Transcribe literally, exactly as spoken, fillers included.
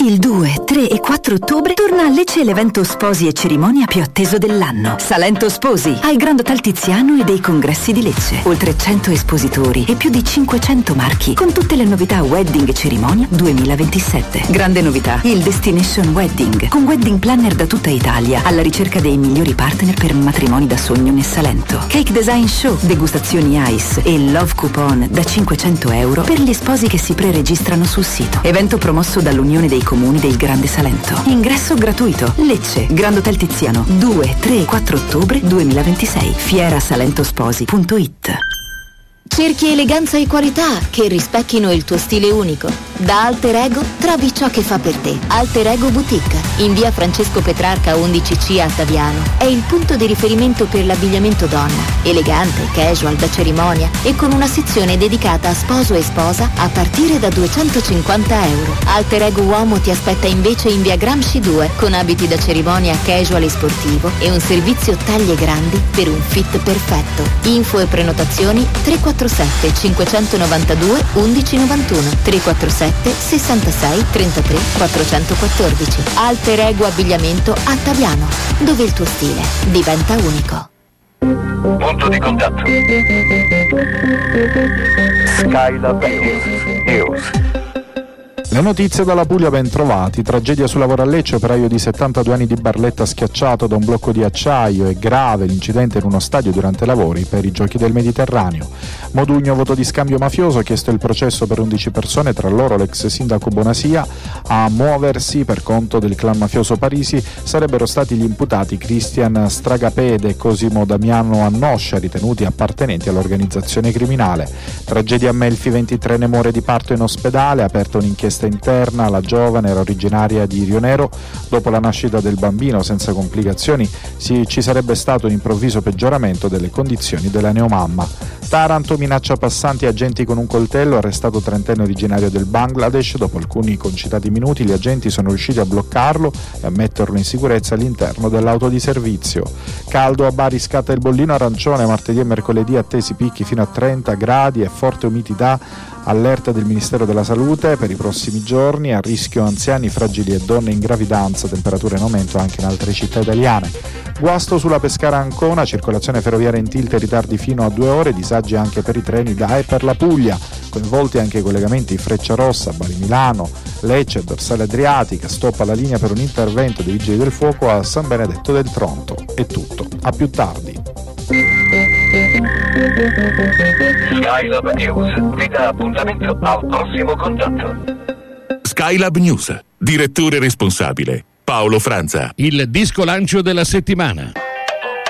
Il due, tre e quattro ottobre torna a Lecce l'evento sposi e cerimonia più atteso dell'anno. Salento Sposi, al Grand Hotel Tiziano e dei congressi di Lecce. Oltre cento espositori e più di cinquecento marchi, con tutte le novità Wedding e Cerimonia duemilaventisette. Grande novità, il Destination Wedding, con wedding planner da tutta Italia, alla ricerca dei migliori partner per matrimoni da sogno nel Salento. Cake Design Show, degustazioni ice e love coupon da cinquecento euro per gli sposi che si preregistrano sul sito. Evento promosso dall'Unione dei Comuni del Grande Salento. Ingresso gratuito. Lecce, Grand Hotel Tiziano, due, tre e quattro ottobre duemilaventisei. fiera salentosposi punto it. Cerchi eleganza e qualità che rispecchino il tuo stile unico. Da Alter Ego trovi ciò che fa per te. Alter Ego Boutique, in via Francesco Petrarca undici C a Taviano. È il punto di riferimento per l'abbigliamento donna. Elegante, casual, da cerimonia e con una sezione dedicata a sposo e sposa a partire da duecentocinquanta euro. Alter Ego Uomo ti aspetta invece in via Gramsci due con abiti da cerimonia casual e sportivo e un servizio taglie grandi per un fit perfetto. Info e prenotazioni tre quattro sette cinquecentonovantadue undici novantuno, tre quattro sette sessantasei trentatré quattrocentoquattordici. Alter Ego Abbigliamento a Taviano, dove il tuo stile diventa unico. Punto di contatto. Skylab News. Le notizie dalla Puglia, ben trovati. Tragedia sul lavoro a Lecce, operaio di settantadue anni di Barletta schiacciato da un blocco di acciaio. È grave l'incidente in uno stadio durante i lavori per i Giochi del Mediterraneo. Modugno, voto di scambio mafioso, ha chiesto il processo per undici persone, tra loro l'ex sindaco Bonasia. A muoversi per conto del clan mafioso Parisi sarebbero stati gli imputati Cristian Stragapede e Cosimo Damiano Annoscia, ritenuti appartenenti all'organizzazione criminale. Tragedia a Melfi, ventitrenne muore di parto in ospedale, ha aperto un'inchiesta interna. La giovane era originaria di Rionero. Dopo la nascita del bambino senza complicazioni si, ci sarebbe stato un improvviso peggioramento delle condizioni della neomamma. Taranto, minaccia passanti e agenti con un coltello, arrestato trentenne originario del Bangladesh. Dopo alcuni concitati minuti gli agenti sono riusciti a bloccarlo e a metterlo in sicurezza all'interno dell'auto di servizio. Caldo a Bari, scatta il bollino arancione, martedì e mercoledì attesi picchi fino a trenta gradi e forte umidità. Allerta del Ministero della Salute per i prossimi giorni, a rischio anziani, fragili e donne in gravidanza, temperature in aumento anche in altre città italiane. Guasto sulla Pescara-Ancona, circolazione ferroviaria in tilt e ritardi fino a due ore, disagi anche per i treni da e per la Puglia, coinvolti anche i collegamenti Frecciarossa, Bari-Milano, Lecce, Dorsale Adriatica, stop alla linea per un intervento dei Vigili del Fuoco a San Benedetto del Tronto. È tutto, a più tardi. Skylab News vi dà appuntamento al prossimo contatto. Skylab News, direttore responsabile Paolo Franza. Il disco lancio della settimana.